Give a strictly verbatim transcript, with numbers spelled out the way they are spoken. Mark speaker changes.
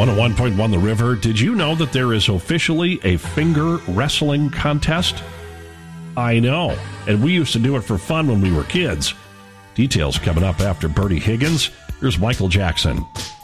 Speaker 1: one oh one point one The River. Did you know that there is officially a finger wrestling contest? I know. And we used to do it for fun when we were kids. Details coming up after Bertie Higgins. Here's Michael Jackson.